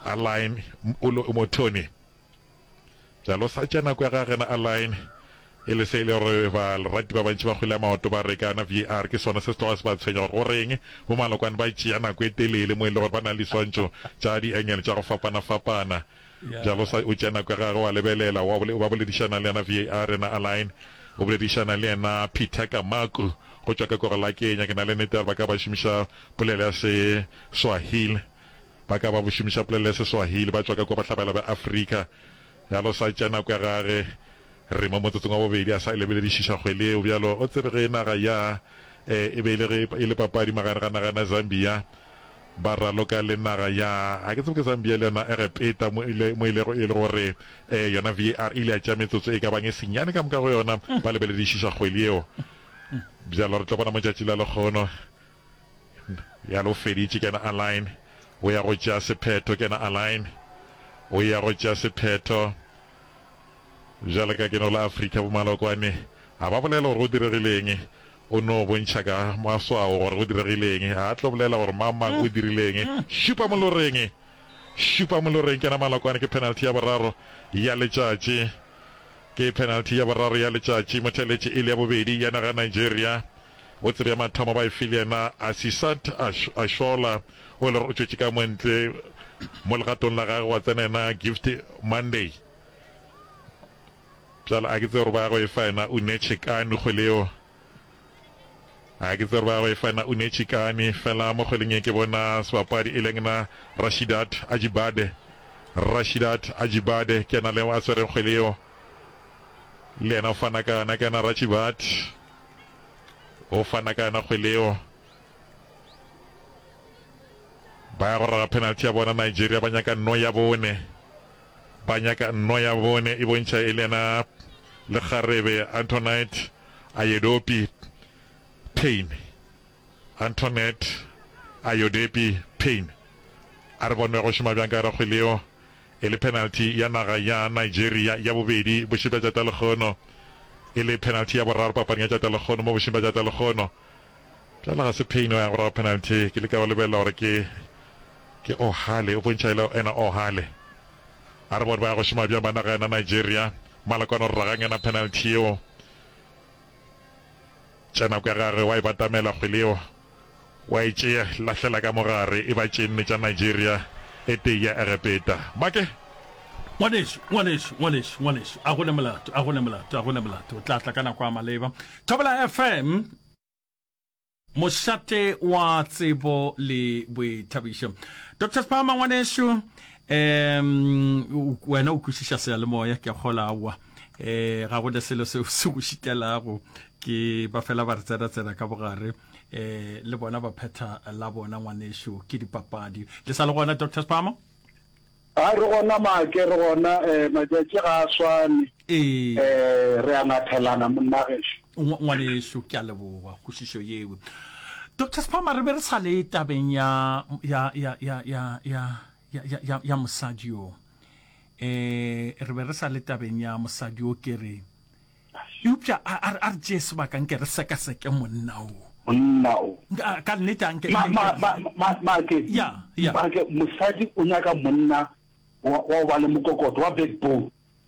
align motoni jalo sa tsena kwa ga rena align ele se le re ba rati ba bantsi ba khula maoto ba re kana VR ke sona se se ba tshwenya go reng bo malokwane ba tsia na go etelele mo ile gore ba na le swantso tsa di engel tsa go fapana jalo sa o tsena kwa ga wa lebelela wa bole dishana le na VR na align o bole dishana le na Peter Kamaku go tswa ka gore la Kenya ke na le netar ba ka ba shimisha polele se Swahili ba ka ba bo shimisha polele se Swahili ba tswa ka go ba tlhabela ba Africa jalo sa tsena kwa gare re mo motsotsong wa bobedi a sa lebele di shisha khwele o bjalo o tsere re naga ya e be ile papadi magana na Zambia ba raloka le naga ya a ke tsebe ke Zambia le na repeta mo ile gore yona VR ile a tša metsotso e ka bang e senyane ka moka go yona ba lebele di shisha khwele eo bjalo re tlo bona motšatši la lekgono ya lo feditše ke na align o ya go tšea sephetho ke na align o ya go tšea sephetho jalo ka ke no la Afrika bo malokwane a ba bolela gore go diregileng o no bontšha ka maswao gore go diregileng a tlo bolela gore mamang o dirileng šupa moloreng ke na malokwane ke penalty ya boraro ya letšatši ke penalty ya boraro ya letšatši motheletše e le ya bobedi ya naga Nigeria o tsebe ya mathomo ba e file yena Asisat Ashola o le o tšwetše ka montle mo legatong la gagwe wa tsenena Gift Monday jalo a ke tse gore ba go e faina o ne tšhekane kgweleo a ke tse gore ba go e faina o ne tšhekane fela mo kgweleng ke bona sebapadi e leng na Rashidat Ajibade ke na le a tshwereng kgweleo le ena o fana kana ke na Rashidat o fana kana kgweleo ba ya go raga penalty ya bona Nigeria ba nyaka nno ya bone e bontšha e lena le Kgarebe Antoinette Ayodepi Payne a re bone go šoma bjang ka ra kgweleo e le penalty ya naga ya Nigeria ya bobedi bošimba tša talekgono e le penalty ya boraro papadi ya tša talekgono mo bošimba tša talekgono jala ga se Payne ya go raga penalty ke le ka go lebelela gore ke Ohale o bontšha ele ena Ohale a re bone ba ya go šoma bjang ba naga ya Nigeria malokwane gore ragang ena penalty eo tsena kwa gare wa e batamela kgweleo wa e tšea lahlela ka mogare e ba tšenne tša Nigeria e tee ya repeta make ngwaneso a gone molato o tla tla ka nako a maleba Thobela FM mošate wa tsebo le boithabišo Dr. Spama ngwaneso wena o kwešiša seyalemoya ke a kgola aowa ga go le selo seo se go šitelago ke ba fela ba re tsena ka bogare le bona ba phetha la bona ngwaneso ke dipapadi le sa le gona Dr. Spama a re gona make re gona matšatši ga a swane re a ngwathelana monna gešo ngwaneso ke a leboga kwešišo yeo Dr. Spama re be re sa le tabeng ya mosadi o re be re sa le tabeng ya mosadi o ke re eupša a re tšee sebakang ke re sekaseke monna o ka nnete anke mosadi o nyaka monna wa o ba le mokokoto wa backbone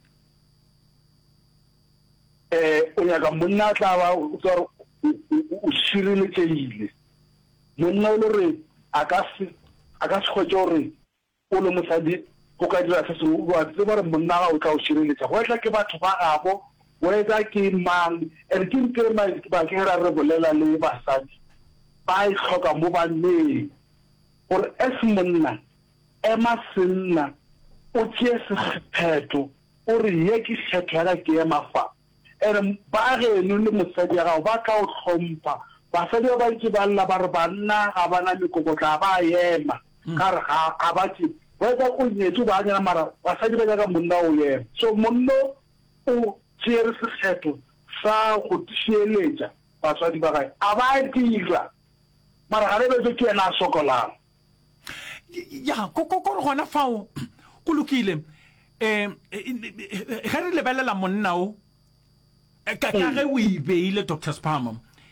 o nyaka monna tla ba o šireletšegile monna o le re a ka se kgwetše gore o le mosadi go ka dira se sengwe wa tseba gore monna ga o tla o šireletša go etla ke batho ba gabo go etla ke mang and ke bakeng ra re bolela le basadi ba e tlhoka mo banneng gore as monna ema senna o tšee sephetho o re ye ke kgetho ya ka ke ema fa and ba geno le mosadi ya gago ba ka o hlompha basadi ba bantši ba lla ba re banna ga ba na mekokotla ba ema ka re ga ba tse ba etsa o nyetse ba nyana mara basadi ba nyaka monna o ema so monna o tšere sekgetho sa go šieletša basadi ba gae a ba dira mara ga le betso ke ena a sokolang ya ko re gona fao go lokile ge re lebelela monna o ka ge o ibeile Dr. Spama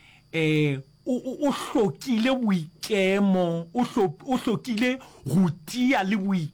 o hlokile boikemo o hlokile go tia le